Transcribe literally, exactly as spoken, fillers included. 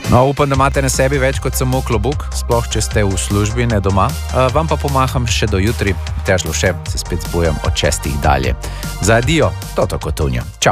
No, upam, da imate na sebi več kot samo klobuk, sploh če ste v službi, ne doma. Vam pa pomaham še do jutri, Matjaž Lovše, se spet zbujam od šestih dalje. Za adijo, Toto Cotugno. Čau.